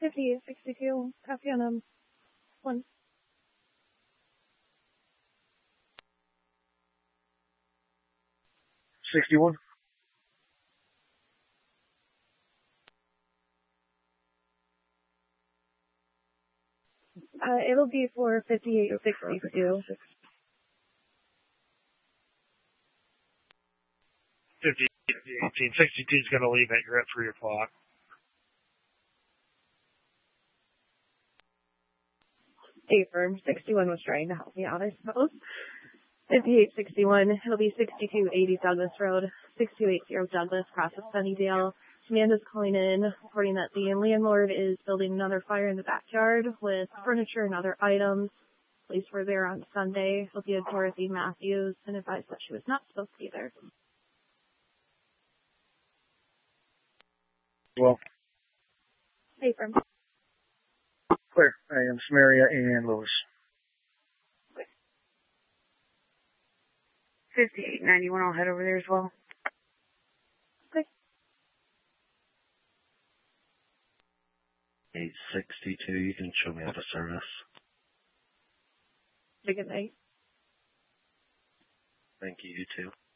5862, copy on 1. 61. It'll be for 5862. 1862 is going to leave at you're at 3 o'clock. Affirm. 61 was trying to help me out, I suppose. 5861, it'll be 6280 Douglas Road, 6280 Douglas, across of Sunnydale. Amanda's calling in, reporting that the landlord is building another fire in the backyard with furniture and other items. Police were there on Sunday. It'll be a Dorothy Matthews, and advised that she was not supposed to be there. Well, Affirm. clear. I am Samaria and Lewis. 5891, I'll head over there as well. Okay. 862, you can show me out of service. Have a good night. Thank you, you too.